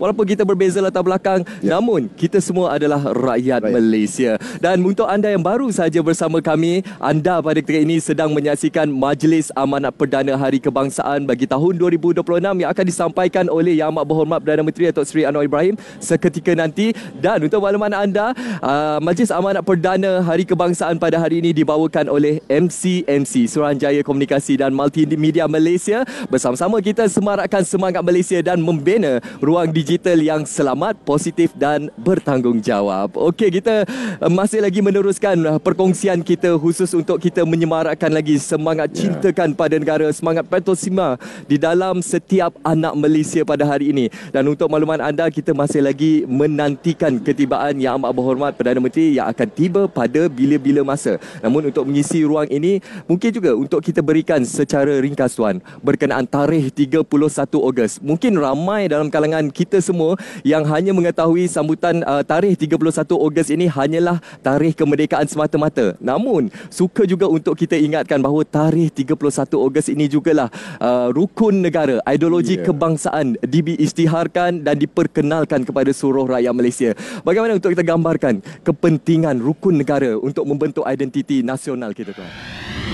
walaupun kita berbeza latar belakang, namun kita semua adalah rakyat Malaysia. Dan untuk anda yang baru saja bersama kami, anda pada ketika ini sedang menyaksikan Majlis Amanat Perdana Hari Kebangsaan bagi tahun 2026 yang akan disampaikan oleh Yang Amat Berhormat Perdana Menteri Datuk Seri Anwar Ibrahim seketika nanti. Dan untuk makluman anda, Majlis Amanat Perdana Hari Kebangsaan pada hari ini dibawakan oleh MCMC, Suruhanjaya Komunikasi dan Multimedia Malaysia. Bersama-sama kita semarakkan semangat Malaysia dan membina ruang digital yang selamat, positif dan bertanggungjawab. Okey, kita masih lagi meneruskan perkongsian kita khusus untuk kita menyemarakkan lagi semangat cintakan pada negara, semangat patriotisme di dalam setiap anak Malaysia pada hari ini. Dan untuk makluman anda, kita masih lagi menantikan ketibaan Yang Amat Berhormat Perdana Menteri yang akan tiba pada bila-bila masa. Namun untuk mengisi ruang ini, mungkin juga untuk kita berikan secara ringkas tuan, berkenaan tarikh 31 Ogos. Mungkin ramai dalam kalangan kita semua yang hanya mengetahui sambutan tarikh 31 Ogos ini hanyalah tarikh kemerdekaan semata-mata. Namun suka juga untuk kita ingatkan bahawa tarikh 31 Ogos ini jugalah rukun negara, ideologi kebangsaan diisytiharkan dan diperkenalkan kepada seluruh rakyat Malaysia. Bagaimana untuk kita gambarkan kepentingan rukun negara untuk membentuk identiti nasional kita tuan?